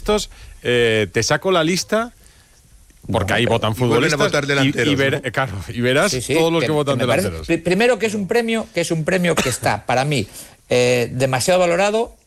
estos, te saco la lista, porque ahí votan futbolistas, votar delanteros, y verás todos los que votan delanteros. Primero que es un premio que está, para mí, demasiado valorado